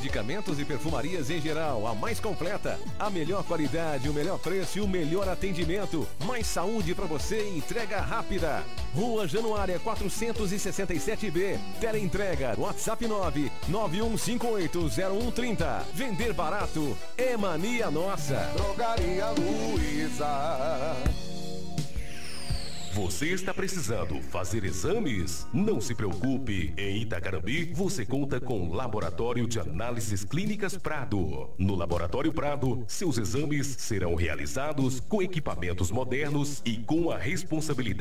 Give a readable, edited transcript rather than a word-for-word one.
Medicamentos e perfumarias em geral, a mais completa. A melhor qualidade, o melhor preço e o melhor atendimento. Mais saúde para você e entrega rápida. Rua Januária 467B. Teleentrega, WhatsApp 991580130. Vender barato é mania nossa. Drogaria Luiza. Você está precisando fazer exames? Não se preocupe, em Itacarambi você conta com o Laboratório de Análises Clínicas Prado. No Laboratório Prado, seus exames serão realizados com equipamentos modernos e com a responsabilidade